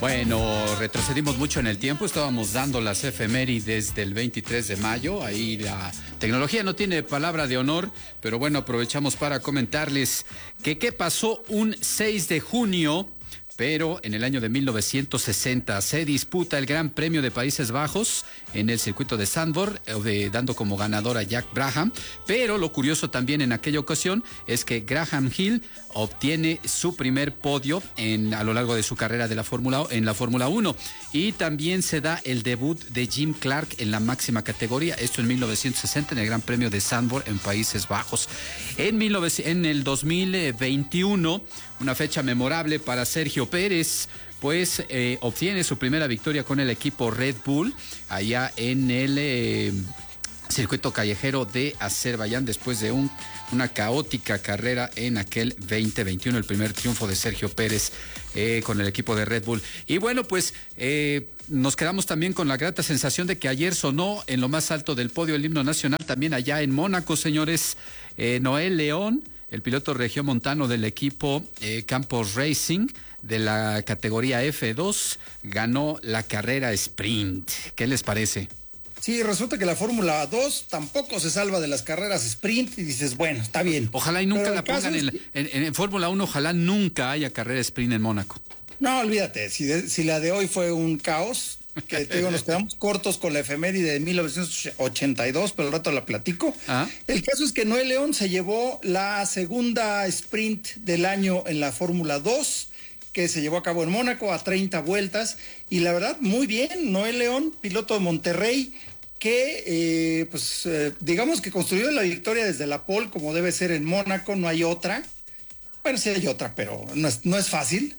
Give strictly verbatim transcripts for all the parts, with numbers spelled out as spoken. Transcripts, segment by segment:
Bueno, retrocedimos mucho en el tiempo, estábamos dando las efemérides del veintitrés de mayo, ahí la tecnología no tiene palabra de honor, pero bueno, aprovechamos para comentarles que qué pasó un seis de junio, pero en el año de mil novecientos sesenta se disputa el Gran Premio de Países Bajos en el circuito de Zandvoort, eh, dando como ganador a Jack Brabham, pero lo curioso también en aquella ocasión es que Graham Hill obtiene su primer podio en, a lo largo de su carrera de la Fórmula, en la Fórmula uno, y también se da el debut de Jim Clark en la máxima categoría, esto en mil novecientos sesenta en el Gran Premio de Zandvoort en Países Bajos. En, mil novecientos, en el dos mil veintiuno, una fecha memorable para Sergio Pérez, pues eh, obtiene su primera victoria con el equipo Red Bull allá en el eh, circuito callejero de Azerbaiyán después de un, una caótica carrera en aquel veinte veintiuno, el primer triunfo de Sergio Pérez eh, con el equipo de Red Bull. Y bueno, pues eh, nos quedamos también con la grata sensación de que ayer sonó en lo más alto del podio el himno nacional, también allá en Mónaco, señores. eh, Noel León, el piloto regiomontano del equipo eh, Campos Racing de la categoría F dos, ganó la carrera sprint. ¿Qué les parece? Sí, resulta que la Fórmula dos tampoco se salva de las carreras sprint y dices, bueno, está bien. Ojalá y nunca Pero la pongan en, es... en, en, en Fórmula uno, ojalá nunca haya carrera sprint en Mónaco. No, olvídate, si, de, si la de hoy fue un caos, que te digo, nos quedamos cortos con la efeméride de mil novecientos ochenta y dos, pero al rato la platico. ¿Ah? El caso es que Noel León se llevó la segunda sprint del año en la Fórmula dos, que se llevó a cabo en Mónaco a treinta vueltas, y la verdad, muy bien, Noel León, piloto de Monterrey, que eh, pues eh, digamos que construyó la victoria desde la pole, como debe ser en Mónaco, no hay otra. Bueno, sí hay otra, pero no es, no es fácil.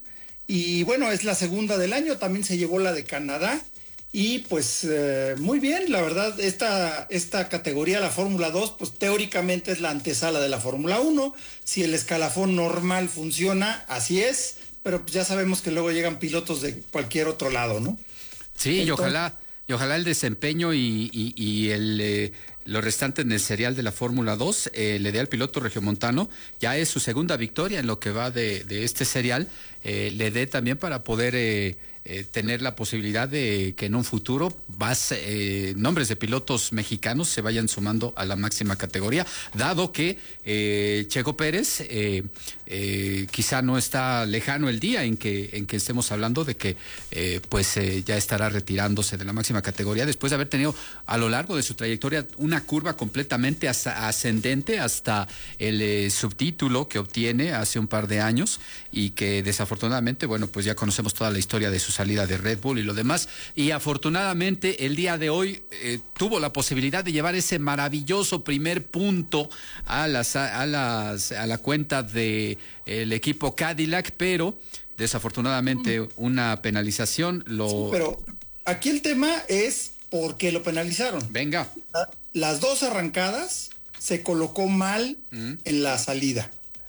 Y bueno, es la segunda del año, también se llevó la de Canadá. Y pues eh, muy bien, la verdad, esta, esta categoría, la Fórmula dos, pues teóricamente es la antesala de la Fórmula uno. Si el escalafón normal funciona, así es, pero pues ya sabemos que luego llegan pilotos de cualquier otro lado, ¿no? Sí, Entonces, y ojalá... Y ojalá el desempeño y, y, y el, eh, lo restante en el serial de la Fórmula dos eh, le dé al piloto regiomontano. Ya es su segunda victoria en lo que va de, de este serial. Eh, le dé también para poder eh, eh, tener la posibilidad de que en un futuro más eh, nombres de pilotos mexicanos se vayan sumando a la máxima categoría, dado que eh, Checo Pérez eh, eh, quizá no está lejano el día en que, en que estemos hablando de que eh, pues eh, ya estará retirándose de la máxima categoría después de haber tenido a lo largo de su trayectoria una curva completamente ascendente hasta el eh, subtítulo que obtiene hace un par de años y que desafortunadamente, bueno, pues ya conocemos toda la historia de su salida de Red Bull y lo demás, y afortunadamente el día de hoy eh, tuvo la posibilidad de llevar ese maravilloso primer punto a las a las a la cuenta de el equipo Cadillac, pero desafortunadamente una penalización lo sí, pero aquí el tema es por qué lo penalizaron. Venga. Las dos arrancadas se colocó mal mm. en la salida.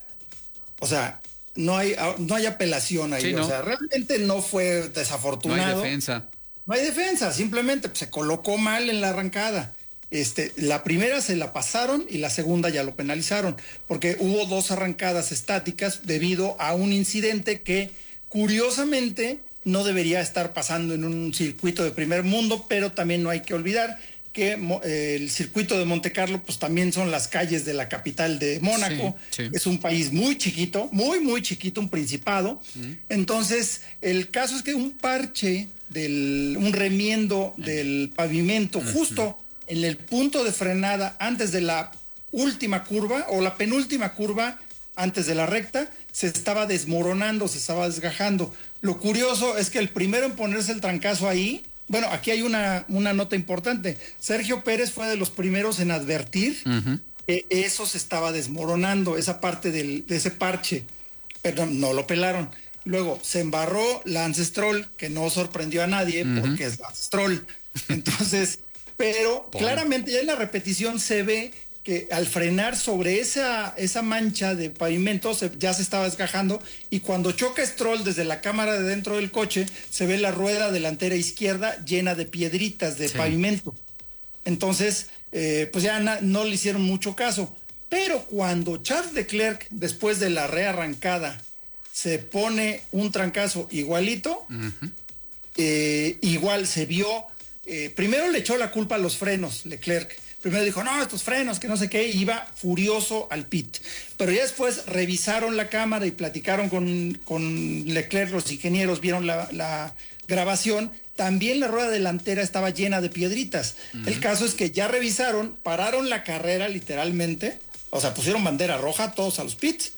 O sea, no hay, no hay apelación ahí. Sí, ¿no? O sea, realmente no fue desafortunado. No hay defensa. No hay defensa, simplemente pues, se colocó mal en la arrancada. Este, la primera se la pasaron y la segunda ya lo penalizaron, porque hubo dos arrancadas estáticas debido a un incidente que, curiosamente, no debería estar pasando en un circuito de primer mundo, pero también no hay que olvidar que eh, el circuito de Monte Carlo pues también son las calles de la capital de Mónaco. Sí, sí. Es un país muy chiquito, muy muy chiquito, un principado. Mm. Entonces el caso es que un parche del un remiendo del pavimento mm. justo en el punto de frenada antes de la última curva o la penúltima curva antes de la recta se estaba desmoronando, se estaba desgajando. Lo curioso es que el primero en ponerse el trancazo ahí, bueno, aquí hay una, una nota importante. Sergio Pérez fue de los primeros en advertir uh-huh. que eso se estaba desmoronando, esa parte del, de ese parche, pero no lo pelaron. Luego se embarró Lance Stroll, que no sorprendió a nadie uh-huh. porque es Lance Stroll. Entonces, pero Pon. claramente ya en la repetición se ve que al frenar sobre esa, esa mancha de pavimento se, ya se estaba desgajando, y cuando choca Stroll desde la cámara de dentro del coche se ve la rueda delantera izquierda llena de piedritas de sí. pavimento. Entonces eh, pues ya na, no le hicieron mucho caso, pero cuando Charles Leclerc después de la rearrancada se pone un trancazo igualito, uh-huh. eh, igual se vio, eh, primero le echó la culpa a los frenos, Leclerc. Primero dijo, no, estos frenos, que no sé qué, iba furioso al pit. Pero ya después revisaron la cámara y platicaron con, con Leclerc, los ingenieros vieron la, la grabación. También la rueda delantera estaba llena de piedritas. Uh-huh. El caso es que ya revisaron, pararon la carrera literalmente, o sea, pusieron bandera roja todos a los pits,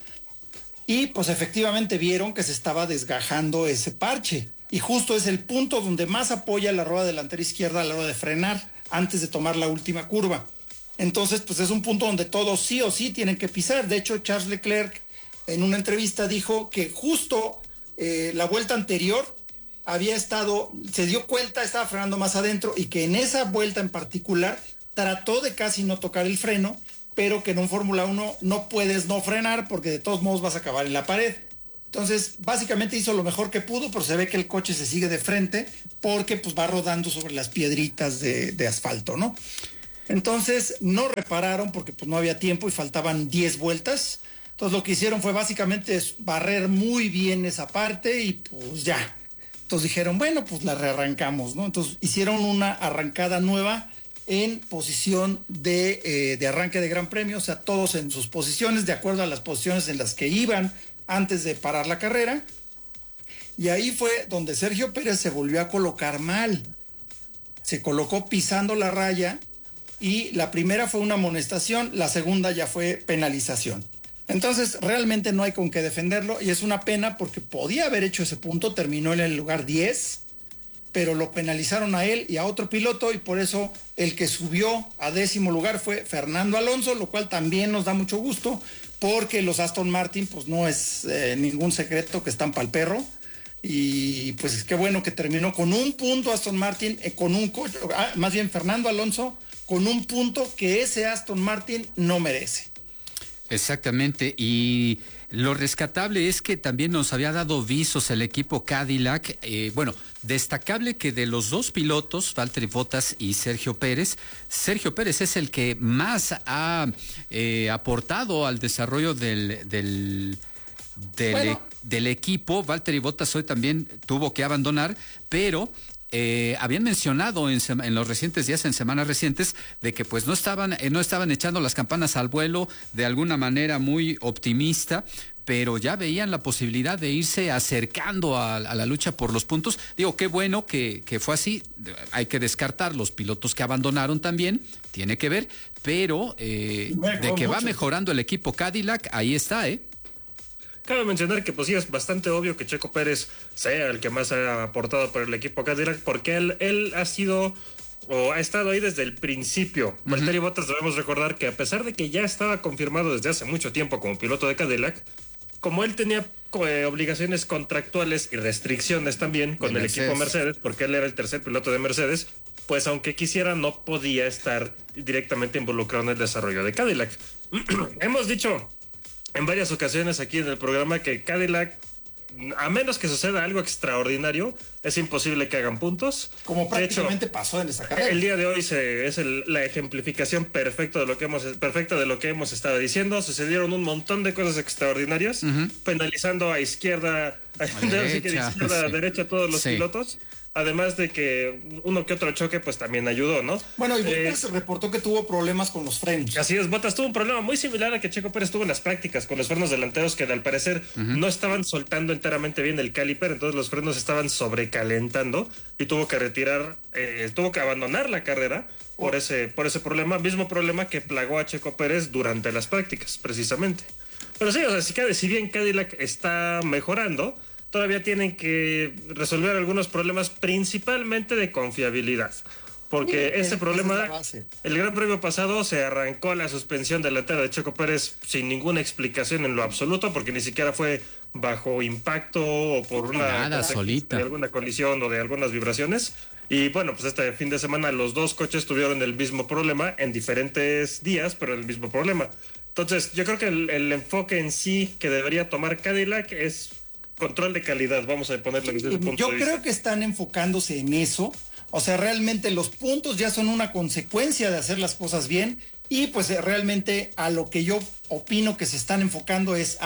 y pues efectivamente vieron que se estaba desgajando ese parche. Y justo es el punto donde más apoya la rueda delantera izquierda a la hora de frenar, antes de tomar la última curva. Entonces, pues es un punto donde todos sí o sí tienen que pisar. De hecho, Charles Leclerc en una entrevista dijo que justo eh, la vuelta anterior había estado, se dio cuenta, estaba frenando más adentro y que en esa vuelta en particular trató de casi no tocar el freno, pero que en un Fórmula uno no puedes no frenar porque de todos modos vas a acabar en la pared. Entonces, básicamente hizo lo mejor que pudo, pero se ve que el coche se sigue de frente porque pues va rodando sobre las piedritas de, de asfalto, ¿no? Entonces, no repararon porque pues no había tiempo y faltaban diez vueltas. Entonces, lo que hicieron fue básicamente barrer muy bien esa parte y pues ya. Entonces dijeron, bueno, pues la rearrancamos, ¿no? Entonces, hicieron una arrancada nueva en posición de, eh, de arranque de Gran Premio, o sea, todos en sus posiciones, de acuerdo a las posiciones en las que iban antes de parar la carrera, y ahí fue donde Sergio Pérez se volvió a colocar mal. Se colocó pisando la raya y la primera fue una amonestación, la segunda ya fue penalización. Entonces realmente no hay con qué defenderlo y es una pena porque podía haber hecho ese punto, terminó en el lugar diez, pero lo penalizaron a él y a otro piloto y por eso el que subió a décimo lugar fue Fernando Alonso, lo cual también nos da mucho gusto porque los Aston Martin pues no es eh, ningún secreto que están pa'l perro y pues qué bueno que terminó con un punto Aston Martin, eh, con un coche, ah, más bien Fernando Alonso con un punto que ese Aston Martin no merece. Exactamente, y lo rescatable es que también nos había dado visos el equipo Cadillac, eh, bueno, destacable que de los dos pilotos, Valtteri Bottas y Sergio Pérez, Sergio Pérez es el que más ha eh, aportado al desarrollo del, del, del, bueno. del equipo. Valtteri Bottas hoy también tuvo que abandonar, pero Eh, habían mencionado en, en los recientes días, en semanas recientes, de que pues no estaban, eh, no estaban echando las campanas al vuelo de alguna manera muy optimista, pero ya veían la posibilidad de irse acercando a, a la lucha por los puntos. Digo, qué bueno que, que fue así. Hay que descartar los pilotos que abandonaron también, tiene que ver, pero eh, de que va mejorando el equipo Cadillac, ahí está, ¿eh? Cabe mencionar que pues sí es bastante obvio que Checo Pérez sea el que más ha aportado por el equipo Cadillac, porque él, él ha sido o ha estado ahí desde el principio. Uh-huh. Valtteri Bottas, debemos recordar que a pesar de que ya estaba confirmado desde hace mucho tiempo como piloto de Cadillac, como él tenía eh, obligaciones contractuales y restricciones también con el Mercedes. equipo Mercedes, porque él era el tercer piloto de Mercedes, pues aunque quisiera no podía estar directamente involucrado en el desarrollo de Cadillac. Hemos dicho en varias ocasiones aquí en el programa que Cadillac, a menos que suceda algo extraordinario, es imposible que hagan puntos. Como prácticamente de hecho, pasó en esta carrera. El día de hoy se, es el, la ejemplificación perfecta de lo que hemos perfecta de lo que hemos estado diciendo. Sucedieron un montón de cosas extraordinarias, uh-huh. penalizando a izquierda, a, a derecha, de izquierda sí. a derecha a todos los sí. pilotos. Además de que uno que otro choque pues también ayudó, ¿no? Bueno, y Bottas eh, reportó que tuvo problemas con los frenos. Así es, Bottas tuvo un problema muy similar al que Checo Pérez tuvo en las prácticas con los frenos delanteros, que al parecer uh-huh. no estaban soltando enteramente bien el caliper, entonces los frenos estaban sobrecalentando y tuvo que retirar, eh, tuvo que abandonar la carrera por oh. ese, por ese problema, mismo problema que plagó a Checo Pérez durante las prácticas, precisamente. Pero sí, o sea, si, si bien Cadillac está mejorando, todavía tienen que resolver algunos problemas, principalmente de confiabilidad. Porque sí, ese problema, el Gran Premio pasado se arrancó la suspensión delantera de Checo Pérez sin ninguna explicación en lo absoluto, porque ni siquiera fue bajo impacto o por una Nada, solita. de alguna colisión o de algunas vibraciones. Y bueno, pues este fin de semana los dos coches tuvieron el mismo problema en diferentes días, pero el mismo problema. Entonces, yo creo que el, el enfoque en sí que debería tomar Cadillac es control de calidad, vamos a ponerlo desde ese punto Yo de creo vista. que están enfocándose en eso. O sea, realmente los puntos ya son una consecuencia de hacer las cosas bien y pues realmente a lo que yo opino que se están enfocando es a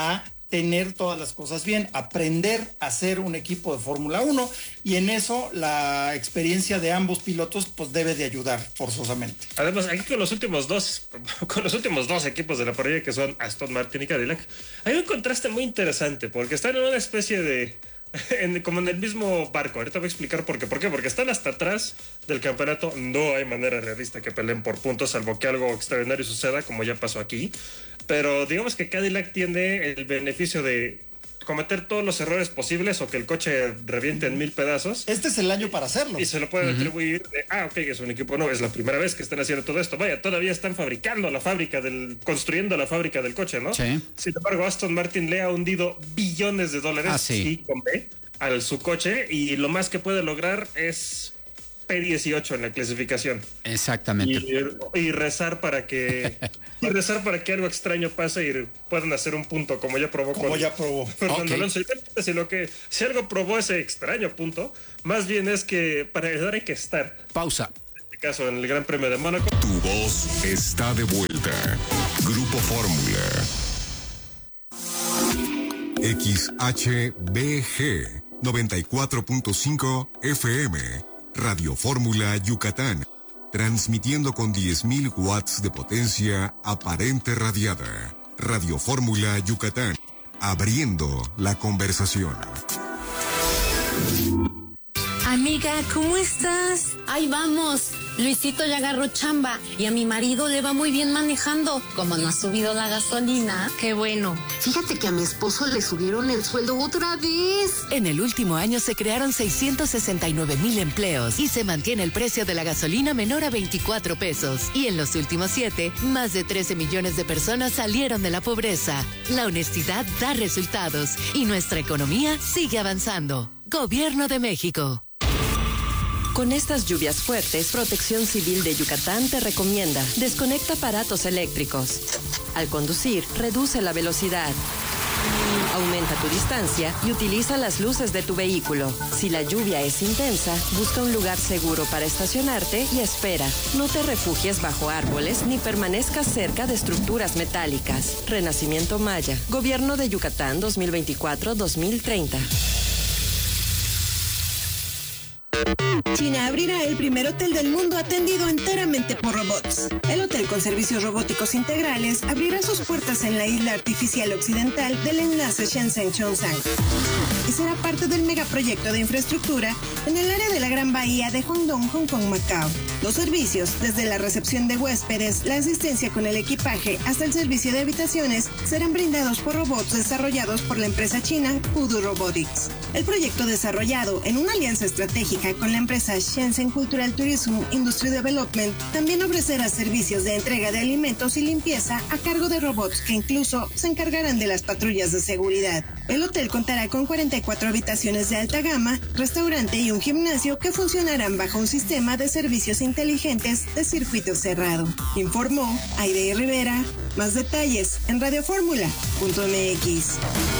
tener todas las cosas bien, aprender a ser un equipo de Fórmula uno, y en eso la experiencia de ambos pilotos pues debe de ayudar forzosamente. Además, aquí con los últimos dos, con los últimos dos equipos de la parrilla, que son Aston Martin y Cadillac, hay un contraste muy interesante, porque están en una especie de En, como en el mismo barco. Ahorita voy a explicar por qué. ¿Por qué? Porque están hasta atrás del campeonato. No hay manera realista que peleen por puntos, salvo que algo extraordinario suceda, como ya pasó aquí. Pero digamos que Cadillac tiene el beneficio de cometer todos los errores posibles o que el coche reviente en mil pedazos. Este es el año para hacerlo. Y se lo pueden uh-huh. atribuir de, ah, ok, es un equipo nuevo, es la primera vez que están haciendo todo esto. Vaya, todavía están fabricando la fábrica del, construyendo la fábrica del coche, ¿no? Sí. Sin embargo, Aston Martin le ha hundido billones de dólares, ah, sí. sí, con B, al su coche, y lo más que puede lograr es P dieciocho en la clasificación. Exactamente. Y, y rezar para que y rezar para que algo extraño pase y puedan hacer un punto, como ya probó como con ya probó Fernando okay. Alonso. Y si lo que si algo probó ese extraño punto, más bien es que para ayudar hay que estar. Pausa. En este caso, en el Gran Premio de Mónaco. Tu voz está de vuelta. Grupo Fórmula. X H B G noventa y cuatro punto cinco F M. Radio Fórmula Yucatán, transmitiendo con diez mil watts de potencia aparente radiada. Radio Fórmula Yucatán, abriendo la conversación. Amiga, ¿cómo estás? Ahí vamos. Luisito ya agarró chamba y a mi marido le va muy bien manejando. Como no ha subido la gasolina, qué bueno. Fíjate que a mi esposo le subieron el sueldo otra vez. En el último año se crearon seiscientos sesenta y nueve mil empleos y se mantiene el precio de la gasolina menor a veinticuatro pesos. Y en los últimos siete, más de trece millones de personas salieron de la pobreza. La honestidad da resultados y nuestra economía sigue avanzando. Gobierno de México. Con estas lluvias fuertes, Protección Civil de Yucatán te recomienda: desconecta aparatos eléctricos. Al conducir, reduce la velocidad. Aumenta tu distancia y utiliza las luces de tu vehículo. Si la lluvia es intensa, busca un lugar seguro para estacionarte y espera. No te refugies bajo árboles ni permanezcas cerca de estructuras metálicas. Renacimiento Maya. Gobierno de Yucatán dos mil veinticuatro a dos mil treinta. China abrirá el primer hotel del mundo atendido enteramente por robots. El hotel con servicios robóticos integrales abrirá sus puertas en la isla artificial occidental del enlace Shenzhen-Chongsang y será parte del megaproyecto de infraestructura en el área de la Gran Bahía de Guangdong, Hong Kong, Macao. Los servicios, desde la recepción de huéspedes, la asistencia con el equipaje hasta el servicio de habitaciones, serán brindados por robots desarrollados por la empresa china Voodoo Robotics. El proyecto, desarrollado en una alianza estratégica con la empresa Shenzhen Cultural Tourism Industry Development, también ofrecerá servicios de entrega de alimentos y limpieza a cargo de robots que incluso se encargarán de las patrullas de seguridad. El hotel contará con cuarenta y cuatro habitaciones de alta gama, restaurante y un gimnasio que funcionarán bajo un sistema de servicios inteligentes de circuito cerrado. Informó Aide Rivera. Más detalles en radioformula punto m x.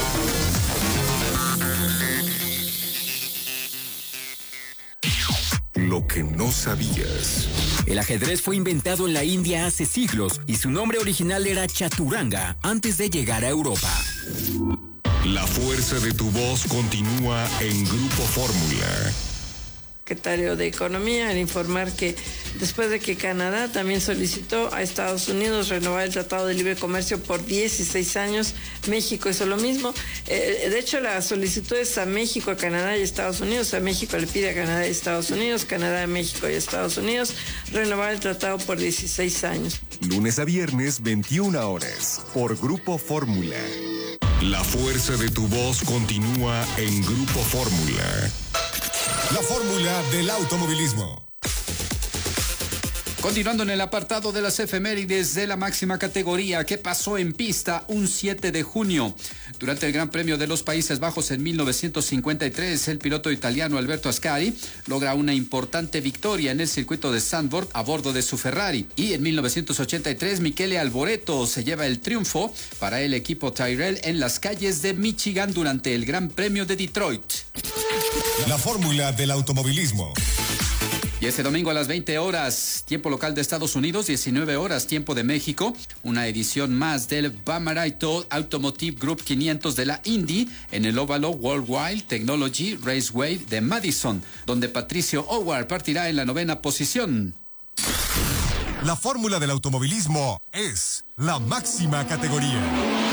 Lo que no sabías. El ajedrez fue inventado en la India hace siglos y su nombre original era Chaturanga antes de llegar a Europa. La fuerza de tu voz continúa en Grupo Fórmula. Secretario de Economía, al informar que después de que Canadá también solicitó a Estados Unidos renovar el Tratado de Libre Comercio por dieciséis años, México hizo lo mismo. Eh, de hecho, la solicitud es a México, a Canadá y a Estados Unidos. A México le pide a Canadá y Estados Unidos, Canadá, México y Estados Unidos renovar el tratado por dieciséis años. Lunes a viernes, veintiuna horas, por Grupo Fórmula. La fuerza de tu voz continúa en Grupo Fórmula. La fórmula del automovilismo. Continuando en el apartado de las efemérides de la máxima categoría, ¿qué pasó en pista un siete de junio? Durante el Gran Premio de los Países Bajos en mil novecientos cincuenta y tres, el piloto italiano Alberto Ascari logra una importante victoria en el circuito de Zandvoort a bordo de su Ferrari. Y en mil novecientos ochenta y tres, Michele Alboreto se lleva el triunfo para el equipo Tyrrell en las calles de Michigan durante el Gran Premio de Detroit. La fórmula del automovilismo. Y este domingo a las veinte horas, tiempo local de Estados Unidos, diecinueve horas, tiempo de México, una edición más del Bamaraito Automotive Group quinientos de la Indy en el óvalo Worldwide Technology Raceway de Madison, donde Patricio Howard partirá en la novena posición. La fórmula del automovilismo es la máxima categoría.